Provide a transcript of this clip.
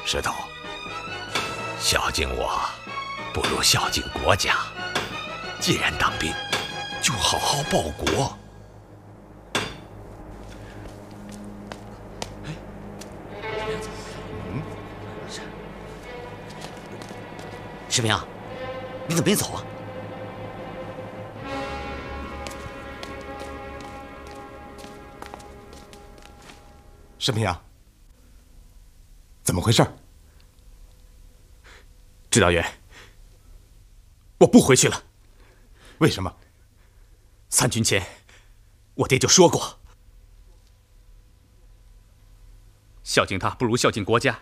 石头，孝敬我，不如孝敬国家。既然当兵，就好好报国。 士兵，你怎么没走啊？ 士平阳，怎么回事？ 指导员，我不回去了。 为什么 ？3军前，我爹就说过，孝敬他不如孝敬国家。